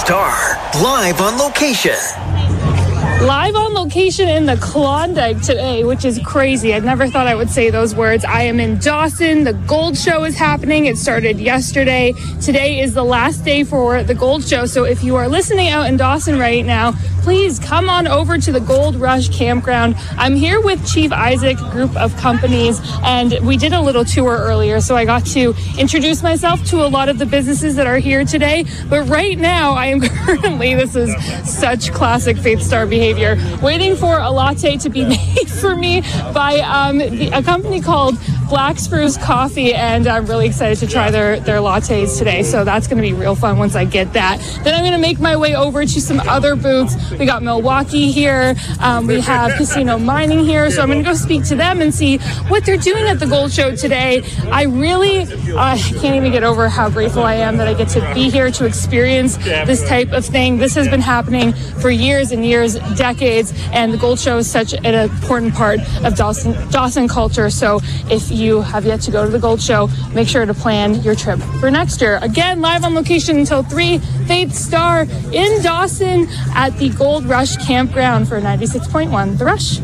Star, live on location. Live on location in the Klondike today, which is crazy. I never thought I would say those words. I am in Dawson. The Gold Show is happening. It started yesterday. Today is the last day for the Gold Show. So if you are listening out in Dawson right now, please come on over to the Gold Rush Campground. I'm here with Chief Isaac Group of Companies, and we did a little tour earlier, so I got to introduce myself to a lot of the businesses that are here today. But right now, I am currently, this is such classic Faith Star behavior, waiting for a latte to be made for me by a company called Black Spruce Coffee, and I'm really excited to try their lattes today. So that's going to be real fun once I get that. Then I'm going to make my way over to some other booths. We got Milwaukee here. We have Casino Mining here. So I'm going to go speak to them and see what they're doing at the Gold Show today. I really can't even get over how grateful I am that I get to be here to experience this type of thing. This has been happening for years and years, decades, and the Gold Show is such an important part of Dawson culture. So if you have yet to go to the Gold Show, make sure to plan your trip for next year. Again, live on location until 3, Faith Star in Dawson at the Gold Rush Campground for 96.1 The Rush.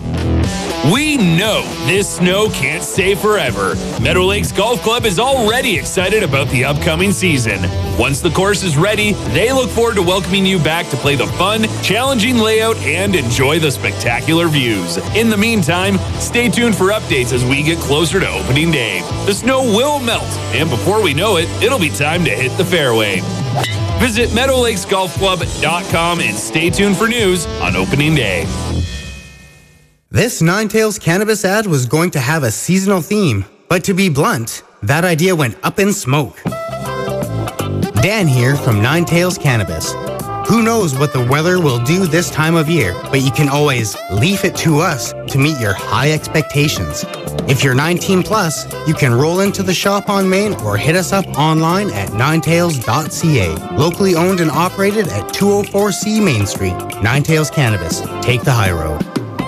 We know this snow can't stay forever. Meadow Lakes Golf Club is already excited about the upcoming season. Once the course is ready, they look forward to welcoming you back to play the fun, challenging layout and enjoy the spectacular views. In the meantime, stay tuned for updates as we get closer to opening day. The snow will melt, and before we know it, it'll be time to hit the fairway. Visit MeadowLakesGolfClub.com and stay tuned for news on opening day. This Nine Tails Cannabis ad was going to have a seasonal theme, but to be blunt, that idea went up in smoke. Dan here from Nine Tails Cannabis. Who knows what the weather will do this time of year, but you can always leave it to us to meet your high expectations. If you're 19 plus, you can roll into the shop on Main or hit us up online at ninetails.ca. Locally owned and operated at 204C Main Street. Nine Tails Cannabis. Take the high road.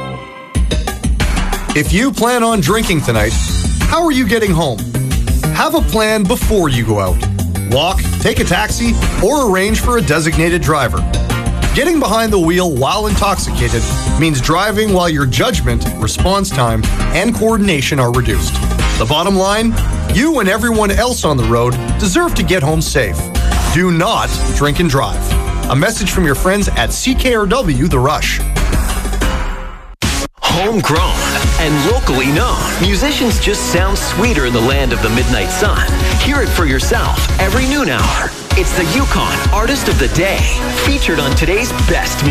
If you plan on drinking tonight, how are you getting home? Have a plan before you go out. Walk, take a taxi, or arrange for a designated driver. Getting behind the wheel while intoxicated means driving while your judgment, response time, and coordination are reduced. The bottom line, you and everyone else on the road deserve to get home safe. Do not drink and drive. A message from your friends at CKRW The Rush. Homegrown and locally known, musicians just sound sweeter in the land of the midnight sun. Hear it for yourself every noon hour. It's the Yukon Artist of the Day, featured on today's best